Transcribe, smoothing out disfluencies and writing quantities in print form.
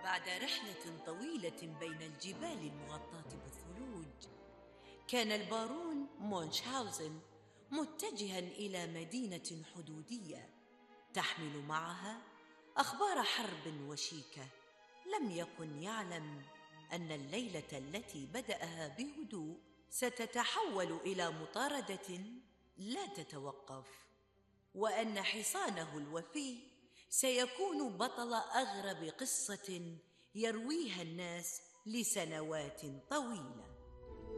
بعد رحلة طويلة بين الجبال المغطاة بالثلوج، كان البارون مونشهاوزن متجهاً إلى مدينة حدودية تحمل معها أخبار حرب وشيكة. لم يكن يعلم أن الليلة التي بدأها بهدوء ستتحول إلى مطاردة لا تتوقف، وأن حصانه الوفي سيكون بطل أغرب قصة يرويها الناس لسنوات طويلة.